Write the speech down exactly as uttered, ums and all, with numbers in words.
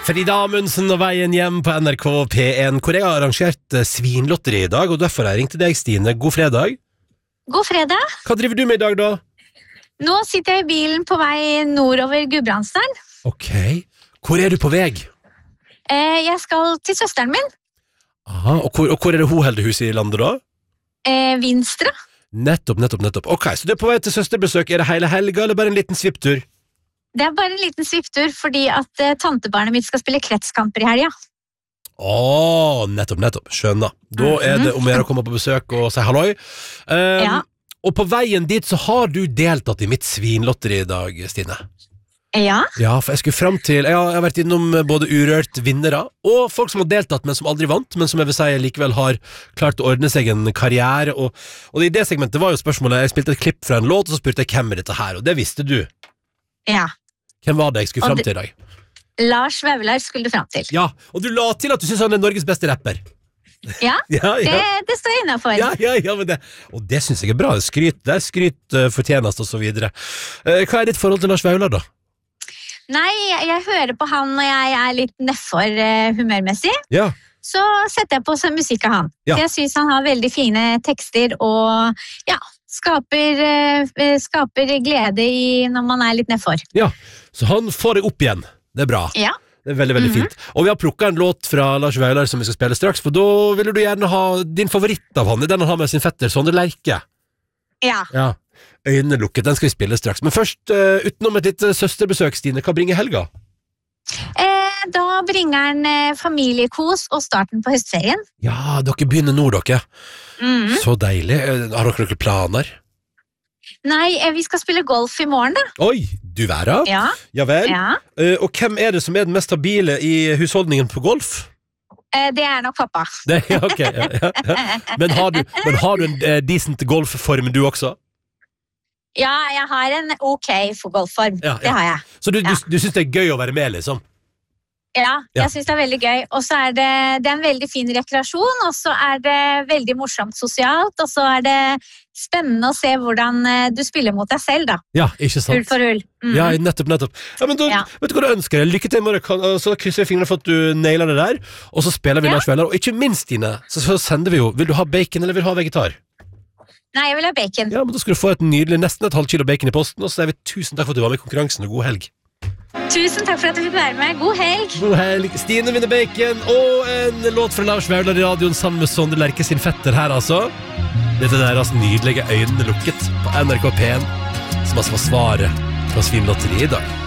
Frida Amundsen og Veien hjem på N R K P en, hvor jeg har arrangert svinlotteri i dag, og derfor har jeg ringt til deg, Stine. God fredag. God fredag. Hva driver du med i dag, da? Nå sitter jeg i bilen på vei nordover Gudbrandsdalen. Ok. Hvor er du på vei? Eh, jeg skal til søsteren min. Aha, og hvor, og hvor er det hun holder hus i landet, da? Eh, Vinstra. Nettopp, nettopp, nettopp. Ok, så du er på vei til søsterbesøk. Er det hele helga, eller bare en liten svipptur? Det er bare en liten svipptur, fordi at eh, tantebarnet mitt skal spille kretskamper i helga. Åh, nettopp, nettopp. Skjønner. Da er det om å gjøre å komme på besøk og si halloi. Um, Ja. Og på veien dit så har du deltatt i mitt svinlotteri i dag, Stine. Ja. Ja, for jeg skulle frem til Jeg har, jeg har vært innom både urørt vinnere og folk som har deltatt, men som aldri vant, men som jeg vil si likevel har klart å ordne seg en karriere. Og, og i det segmentet var jo spørsmålet. Jeg spilte et klipp fra en låt, og så spurte jeg hvem er dette her, og det visste du. Ja. Hvem var det jeg skulle Og frem det- til i dag? Lars Vaular skulle du fram til. Ja, og du la til at du synes han er Norges beste rapper. Ja, Ja, det, ja. det står jeg innenfor. Ja, ja, ja, men det, og det synes jeg er bra. Skryt, det er skryt uh, fortjenest og så videre. Uh, hva er ditt forhold til Lars Vaular, da? Nei, jeg, jeg hører på han når jeg er litt nedfor uh, humørmessig. Ja, Så setter jeg på seg musikk av han. Ja. For jeg synes han har veldig fine tekster og ja, skaper, eh, skaper glede i når man er litt nedfor. ja. Så han får deg opp igjen. Det er bra. Ja. Det er veldig, veldig Mhm. fint. Og vi har plukket en låt fra Lars Vaular som vi skal spille straks, for da vil du gjerne ha din favoritt av han, den han har med sin fetter, Sondre Lerche. Ja. Ja. Øynene lukket, den skal vi spille straks. Men først, uh, utenom et litt søsterbesøk, Stine, hva bringer helga? Eh, da bringer han eh, familiekos og starten på høstferien. Ja, dere begynner nå, dere. Mhm. Så deilig. Eh, Har dere noen planer? Nei, eh, vi skal spille golf i morgen da. Oi, du væra? Ja, Ja vel. ja. Eh, og hvem er det som er den mest stabile i husholdningen på golf? Eh, det er nok pappa. Det, ja, ok, ja, ja, ja. Men, har du, men har du en eh, decent golfform du også? Ja, jeg har en ok for golfform. Ja, ja. Det har jeg. Så du, Ja. du, du synes det er gøy å være med, liksom? Ja, Ja. jeg synes det er veldig gøy. Og så er det, det er en veldig fin rekreasjon, og så er det veldig morsomt sosialt, og så er det spennende å se hvordan eh, du spiller mot deg selv, da. Ja, ikke sant? Hull for hull. Mhm. Ja, nettopp, nettopp. Ja, men da, Ja. vet du hva du ønsker deg? Lykke til i morgen, kan- og så krysser vi fingrene for at du nailer det der, og så spiller vi Ja. Lars Vaular, og ikke minst, Stine, så, så sender vi jo, vil du ha bacon eller vil du ha vegetar? Nei, jeg vil ha bacon. Ja, men da skal du få et nydelig, nesten et halvt kilo bacon i posten, og så sier vi tusen takk for at du var med i konkurransen, og god helg. Tusen takk for at du fikk være med. God helg. God helg. Stine vinner bacon, og en låt fra Lars Vaular i radioen sammen med Sondre Lerche sin fetter her, altså. Dette er deres nydelige Øynene lukket på N R K P en, som altså var svaret på svinlotteriet i dag.